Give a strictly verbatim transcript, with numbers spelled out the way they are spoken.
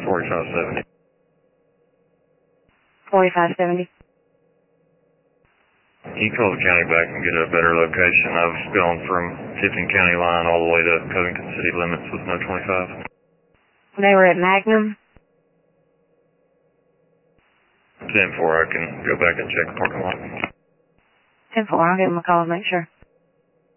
forty-five seventy. forty-five seventy. You can call the county back and get a better location. I've gone from Tiffin County line all the way to Covington city limits with no twenty-five. They were at Magnum? ten four, I can go back and check the parking lot. ten four, I'll give them a call and make sure.